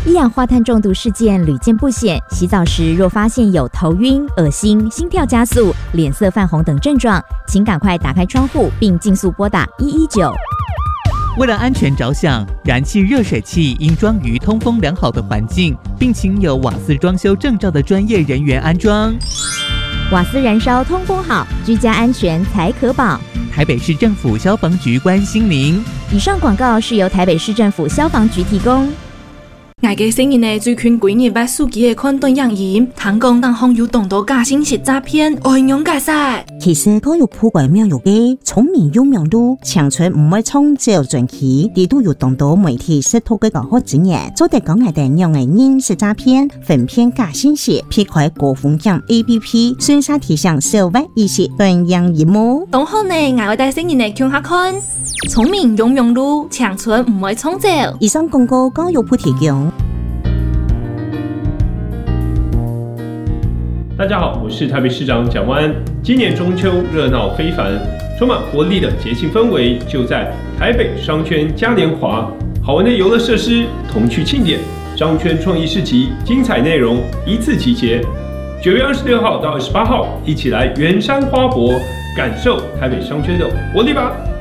一氧化碳中毒事件屡见不鲜，洗澡时若发现有头晕、恶心、心跳加速、脸色泛红等症状，请赶快打开窗户并尽速拨打119。 为了安全着想，燃气热水器应装于通风良好的环境，并请有瓦斯装修证照的专业人员安装。 瓦斯燃烧通风好，居家安全才可保。 台北市政府消防局关心您。 以上广告是由台北市政府消防局提供。 外界承认的最近几日把手机的款断养音，谈讲当网友动到假信息诈骗，我形容解释。 其實都有鋪鬼廟有嘅，聰明有名度，長春唔會創造傳奇，地都有動到媒體識圖嘅搞好經驗，做得講係定用嘅人是詐騙，分辨假信息，撇開高風險 APP， 宣傳提醒小白意識斷養業務。 當好呢，外界承認的強下看，聰明有名度，長春唔會創造。 以上廣告交由鋪提供。 大家好，我是台北市长蒋万安。今年中秋热闹非凡，充满活力的节庆氛围就在台北商圈嘉年华，好玩的游乐设施、童趣庆典、商圈创意市集，精彩内容一次集结。9月26号到28号，一起来圆山花博，感受台北商圈的活力吧！